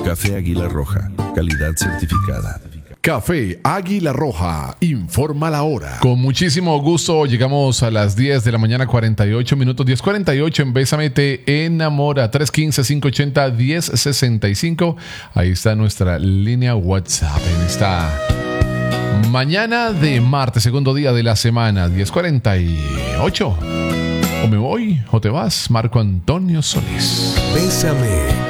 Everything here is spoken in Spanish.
Café Águila Roja, calidad certificada. Café Águila Roja, informa la hora. Con muchísimo gusto llegamos a las 10 de la mañana, 48 minutos, 10:48 en Bésame Te Enamora, 315-580-1065. Ahí está nuestra línea WhatsApp en esta mañana de martes, segundo día de la semana, 10:48. O me voy o te vas, Marco Antonio Solís. Bésame.